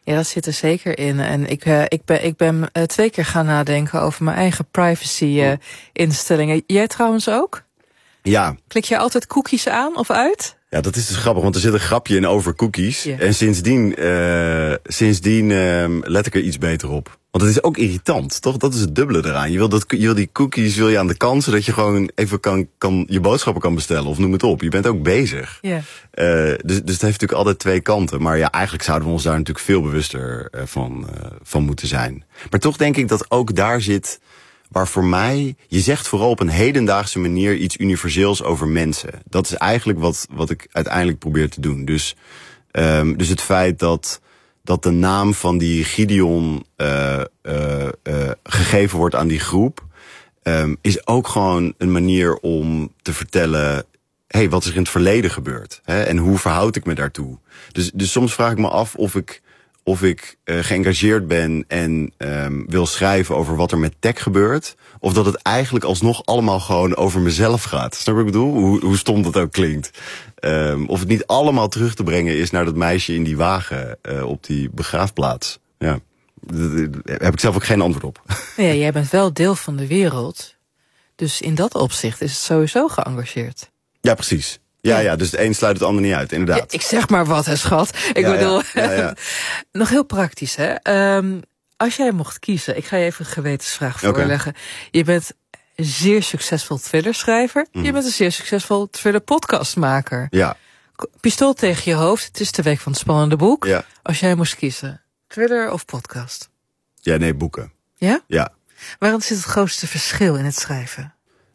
Ja, dat zit er zeker in. En ik ben 2 keer gaan nadenken over mijn eigen privacy instellingen. Jij trouwens ook? Ja. Klik je altijd cookies aan of uit? Ja, dat is dus grappig, want er zit een grapje in over cookies. Ja. En sindsdien let ik er iets beter op. Want het is ook irritant, toch? Dat is het dubbele eraan. Je wil die cookies aan de kant, zodat je gewoon even je boodschappen kan bestellen. Of noem het op. Je bent ook bezig. Ja. Dus het heeft natuurlijk altijd 2 kanten. Maar ja, eigenlijk zouden we ons daar natuurlijk veel bewuster van moeten zijn. Maar toch denk ik dat ook daar zit, waar voor mij, je zegt vooral op een hedendaagse manier iets universeels over mensen. Dat is eigenlijk wat ik uiteindelijk probeer te doen. Dus het feit dat de naam van die Gideon gegeven wordt aan die groep, is ook gewoon een manier om te vertellen, hey, wat is er in het verleden gebeurd? Hè? En hoe verhoud ik me daartoe? Dus soms vraag ik me af of ik geëngageerd ben en wil schrijven over wat er met tech gebeurt, of dat het eigenlijk alsnog allemaal gewoon over mezelf gaat. Snap je wat ik bedoel? Hoe stom dat ook klinkt. Of het niet allemaal terug te brengen is naar dat meisje in die wagen op die begraafplaats. Ja, daar heb ik zelf ook geen antwoord op. Ja, jij bent wel deel van de wereld. Dus in dat opzicht is het sowieso geëngageerd. Ja, precies. Ja, dus het een sluit het ander niet uit, inderdaad. Ja, ik zeg maar wat, hè, schat. Ik bedoel, nog heel praktisch, hè. Als jij mocht kiezen, ik ga je even een gewetensvraag voorleggen. Okay. Je bent een zeer succesvol thrillerschrijver. Je bent een zeer succesvol thriller-podcastmaker. Ja. Pistool tegen je hoofd, het is de week van het spannende boek. Ja. Als jij moest kiezen, thriller of podcast? Ja, nee, boeken. Ja? Ja. Waarom zit het grootste verschil in het schrijven?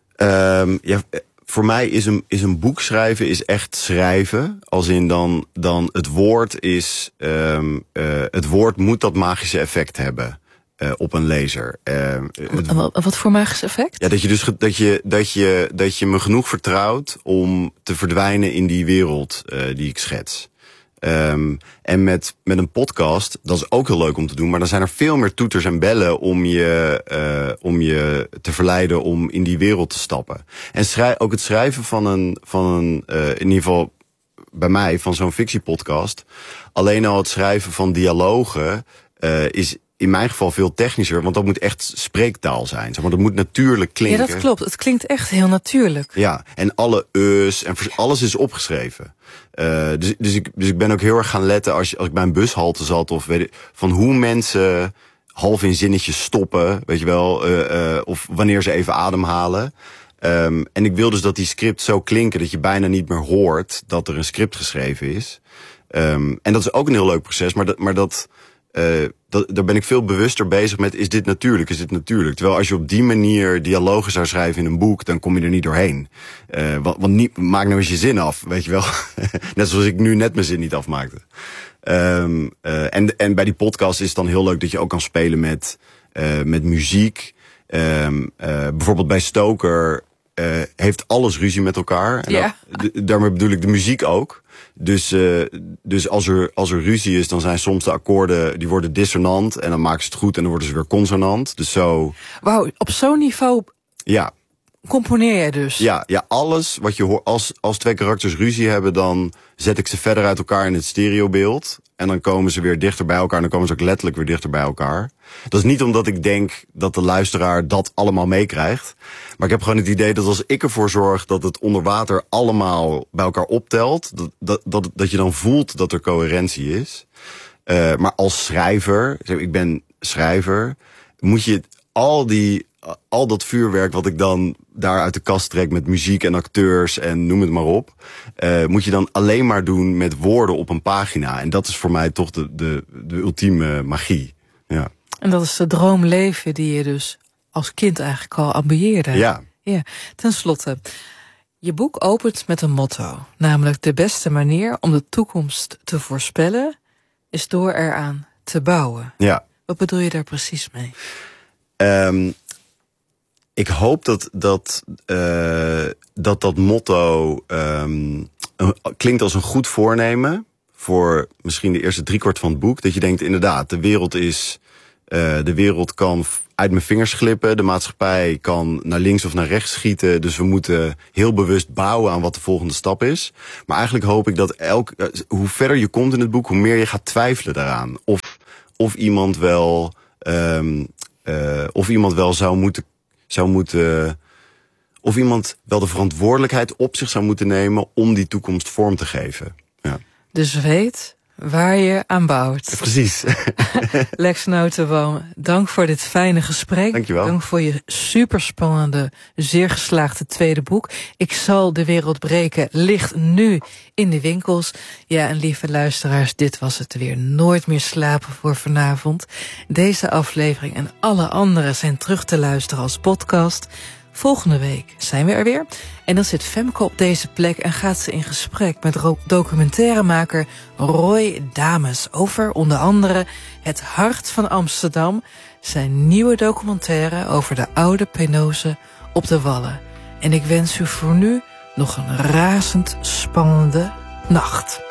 Voor mij is een boek schrijven is echt schrijven. Als in dan het woord is, het woord moet dat magische effect hebben op een lezer. Wat voor magisch effect? Ja, dat je me genoeg vertrouwt om te verdwijnen in die wereld die ik schets. En met een podcast, dat is ook heel leuk om te doen, maar dan zijn er veel meer toeters en bellen om je te verleiden om in die wereld te stappen. En ook het schrijven van een in ieder geval bij mij, van zo'n fictiepodcast, alleen al het schrijven van dialogen is in mijn geval veel technischer, want dat moet echt spreektaal zijn. Zeg maar, dat moet natuurlijk klinken. Ja, dat klopt. Het klinkt echt heel natuurlijk. Ja, en alle en alles is opgeschreven. Dus ik ben ook heel erg gaan letten als ik bij een bushalte zat, of van hoe mensen half in zinnetjes stoppen, weet je wel, of wanneer ze even ademhalen. En ik wil dus dat die script zo klinken dat je bijna niet meer hoort dat er een script geschreven is. En dat is ook een heel leuk proces, maar daar ben ik veel bewuster bezig met, is dit natuurlijk? Terwijl als je op die manier dialogen zou schrijven in een boek, dan kom je er niet doorheen. Want maak nou eens je zin af, weet je wel. Net zoals ik nu net mijn zin niet afmaakte. En bij die podcast is het dan heel leuk dat je ook kan spelen met muziek. Bijvoorbeeld bij Stoker heeft alles ruzie met elkaar. En daarmee bedoel ik de muziek ook. Dus als er ruzie is, dan zijn soms de akkoorden, die worden dissonant, en dan maken ze het goed en dan worden ze weer consonant. Dus zo. Wauw, op zo'n niveau. Ja. Componeer jij dus? Ja, alles wat je hoort, als 2 karakters ruzie hebben, dan zet ik ze verder uit elkaar in het stereobeeld. En dan komen ze weer dichter bij elkaar, en dan komen ze ook letterlijk weer dichter bij elkaar. Dat is niet omdat ik denk dat de luisteraar dat allemaal meekrijgt. Maar ik heb gewoon het idee dat als ik ervoor zorg dat het onder water allemaal bij elkaar optelt, dat je dan voelt dat er coherentie is. Maar als schrijver, ik ben schrijver, moet je al dat vuurwerk wat ik dan daar uit de kast trek met muziek en acteurs en noem het maar op, moet je dan alleen maar doen met woorden op een pagina. En dat is voor mij toch de ultieme magie. Ja. En dat is de droomleven die je dus als kind eigenlijk al ambieerde. Ja. Ten slotte, je boek opent met een motto. Namelijk, de beste manier om de toekomst te voorspellen is door eraan te bouwen. Ja. Wat bedoel je daar precies mee? Ik hoop dat motto klinkt als een goed voornemen voor misschien de eerste 3/4 van het boek. Dat je denkt, inderdaad, de wereld kan uit mijn vingers glippen. De maatschappij kan naar links of naar rechts schieten. Dus we moeten heel bewust bouwen aan wat de volgende stap is. Maar eigenlijk hoop ik dat hoe verder je komt in het boek, hoe meer je gaat twijfelen daaraan. Of of iemand wel of iemand wel de verantwoordelijkheid op zich zou moeten nemen om die toekomst vorm te geven. Ja. Dus weet waar je aan bouwt. Precies. Lex Notenboom, dank voor dit fijne gesprek. Dankjewel. Dank voor je superspannende, zeer geslaagde tweede boek. Ik zal de wereld breken, ligt nu in de winkels. Ja, en lieve luisteraars, dit was het weer. Nooit meer slapen voor vanavond. Deze aflevering en alle andere zijn terug te luisteren als podcast. Volgende week zijn we er weer. En dan zit Femke op deze plek en gaat ze in gesprek met documentairemaker Roy Dames over onder andere het hart van Amsterdam, zijn nieuwe documentaire over de oude penose op de Wallen. En ik wens u voor nu nog een razend spannende nacht.